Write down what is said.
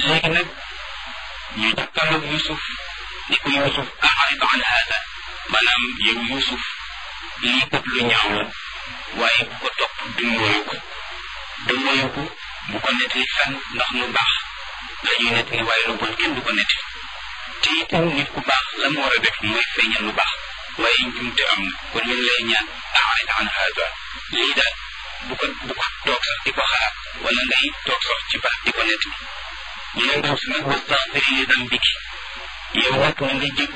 léegi nag ñu jàkkaarloog Yusuf ni ko Yusuf a'rid an hada maanaam yow Yusuf lii kat lu ñaaw la waaye bu ko topp dumóoyu ko bu ko nettali fenn ndax lu baax la ñuy nettali waaye lu bon kenn du ko nettali te itam nit ku baax la mu war a def mooy feeñal lu baax waaye njumte am na kon ñu ngi lay ñaan a'rid an hada lii daal bu ko toog sax di ko xalaat wala ngay toog sax ci baax di ko nettali ñu ne ndaw si nag wastaghfiri li dambiki yow nag na nga